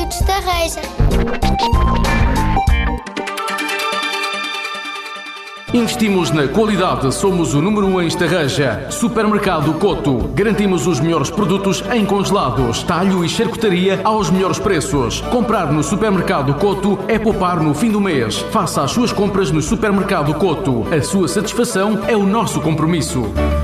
de Estarreja. Investimos na qualidade, somos o número 1 em Estarreja. Supermercado Coto. Garantimos os melhores produtos em congelados, talho e charcutaria aos melhores preços. Comprar no Supermercado Coto é poupar no fim do mês. Faça as suas compras no Supermercado Coto. A sua satisfação é o nosso compromisso.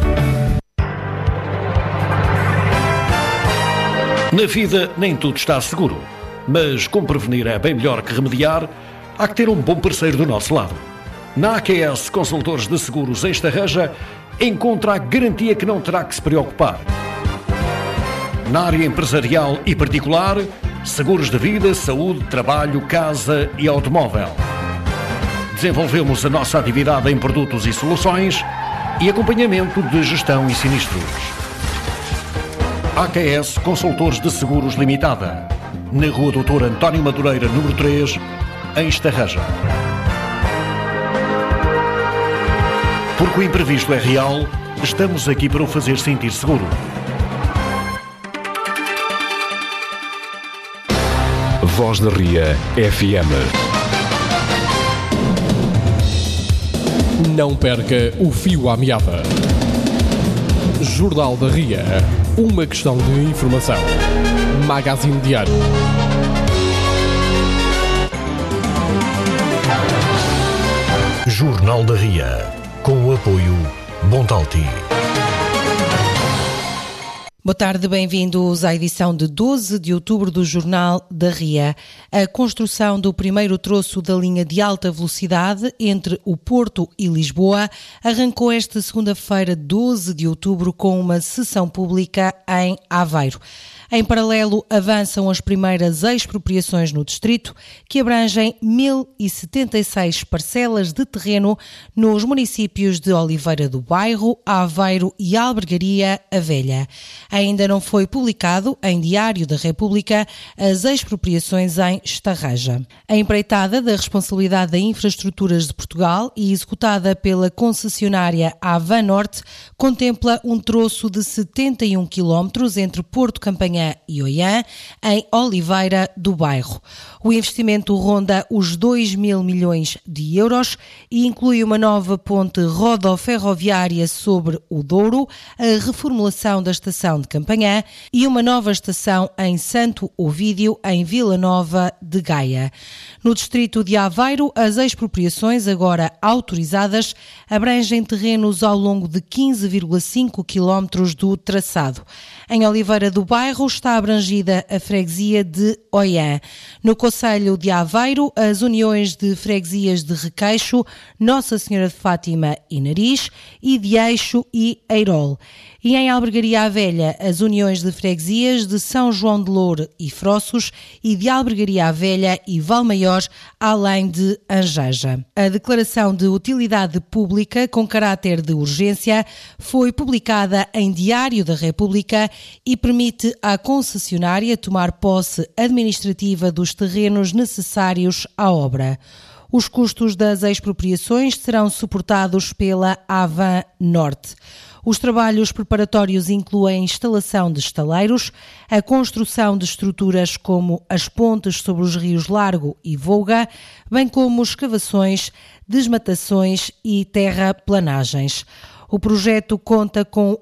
Na vida nem tudo está seguro, mas como prevenir é bem melhor que remediar, há que ter um bom parceiro do nosso lado. Na AQS Consultores de Seguros em Estarreja, encontra a garantia que não terá que se preocupar. Na área empresarial e particular, seguros de vida, saúde, trabalho, casa e automóvel. Desenvolvemos a nossa atividade em produtos e soluções e acompanhamento de gestão e sinistros. AQS Consultores de Seguros Limitada, na Rua Doutor António Madureira, número 3, em Estarreja. Porque o imprevisto é real, estamos aqui para o fazer sentir seguro. Voz da Ria FM. Não perca o fio à meada. Jornal da Ria. Uma questão de informação. Magazine Diário. Jornal da Ria. Com o apoio Montalti. Boa tarde, bem-vindos à edição de 12 de outubro do Jornal da Ria. A construção do primeiro troço da linha de alta velocidade entre o Porto e Lisboa arrancou esta segunda-feira, 12 de outubro, com uma sessão pública em Aveiro. Em paralelo, avançam as primeiras expropriações no distrito, que abrangem 1.076 parcelas de terreno nos municípios de Oliveira do Bairro, Aveiro e Albergaria a Velha. Ainda não foi publicado em Diário da República as expropriações em Estarreja. A empreitada da responsabilidade da Infraestruturas de Portugal e executada pela concessionária Avan Norte contempla um troço de 71 km entre Porto Campanhã e Oiã, em Oliveira do Bairro. O investimento ronda os 2.000 milhões de euros e inclui uma nova ponte rodoferroviária sobre o Douro, a reformulação da estação de Campanhã e uma nova estação em Santo Ovídio, em Vila Nova de Gaia. No distrito de Aveiro, as expropriações, agora autorizadas, abrangem terrenos ao longo de 15,5 km do traçado. Em Oliveira do Bairro está abrangida a freguesia de Oiã. No concelho de Aveiro, as uniões de freguesias de Requeixo, Nossa Senhora de Fátima e Nariz, e de Eixo e Eirol. E em Albergaria a Velha, as uniões de freguesias de São João de Loure e Frossos e de Albergaria a Velha e Valmaior, além de Angeja. A declaração de utilidade pública com caráter de urgência foi publicada em Diário da República e permite à concessionária tomar posse administrativa dos terrenos necessários à obra. Os custos das expropriações serão suportados pela Avan Norte. Os trabalhos preparatórios incluem a instalação de estaleiros, a construção de estruturas como as pontes sobre os rios Largo e Volga, bem como escavações, desmatações e terraplanagens. O projeto conta com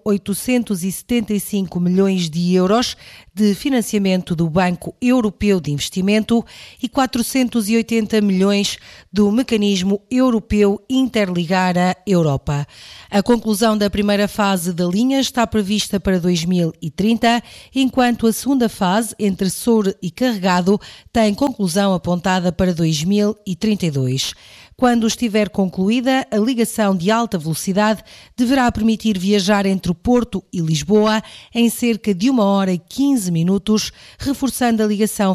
875 milhões de euros de financiamento do Banco Europeu de Investimento e 480 milhões do Mecanismo Europeu Interligar a Europa. A conclusão da primeira fase da linha está prevista para 2030, enquanto a segunda fase, entre Soure e Carregado, tem conclusão apontada para 2032. Quando estiver concluída, a ligação de alta velocidade deverá permitir viajar entre o Porto e Lisboa em cerca de 1 hora e 15 minutos, reforçando a ligação